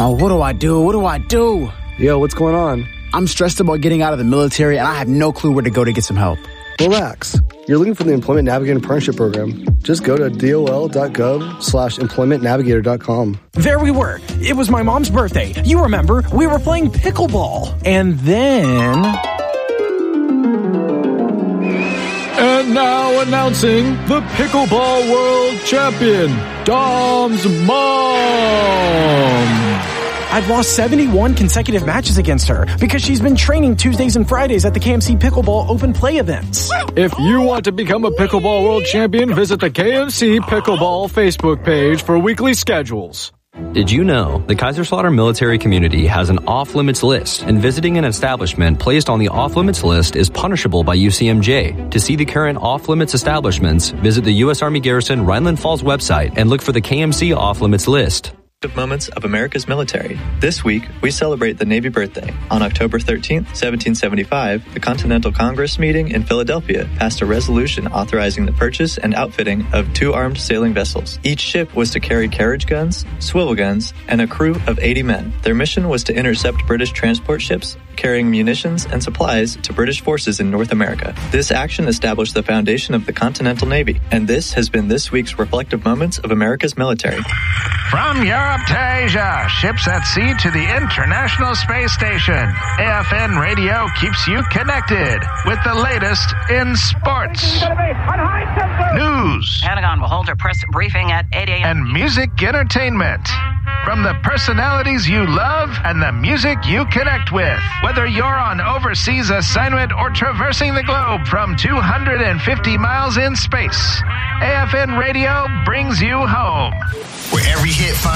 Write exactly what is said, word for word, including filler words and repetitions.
Oh, what do I do? What do I do? Yo, what's going on? I'm stressed about getting out of the military, and I have no clue where to go to get some help. Relax. You're looking for the Employment Navigator Apprenticeship Program. Just go to dol.gov slash employmentnavigator dot com. There we were. It was my mom's birthday. You remember, we were playing pickleball. And then... And now announcing the Pickleball World Champion, Dom's mom. I've lost seventy-one consecutive matches against her because she's been training Tuesdays and Fridays at the K M C Pickleball Open Play events. If you want to become a Pickleball World Champion, visit the K M C Pickleball Facebook page for weekly schedules. Did you know the Kaiserslautern military community has an off-limits list, and visiting an establishment placed on the off-limits list is punishable by U C M J? To see the current off-limits establishments, visit the U S Army Garrison Rhineland Falls website and look for the K M C off-limits list. Moments of America's military. This week, we celebrate the Navy birthday. On October thirteenth, seventeen seventy-five, the Continental Congress meeting in Philadelphia passed a resolution authorizing the purchase and outfitting of two armed sailing vessels. Each ship was to carry carriage guns, swivel guns, and a crew of eighty men. Their mission was to intercept British transport ships carrying munitions and supplies to British forces in North America. This action established the foundation of the Continental Navy, and this has been this week's Reflective Moments of America's military. From Europe to Asia, ships at sea to the International Space Station, A F N Radio keeps you connected with the latest in sports, news, Pentagon will hold a press briefing at eight a.m. and music entertainment. From the personalities you love and the music you connect with. Whether you're on overseas assignment or traversing the globe from two hundred fifty miles in space, A F N Radio brings you home. Where every hit finds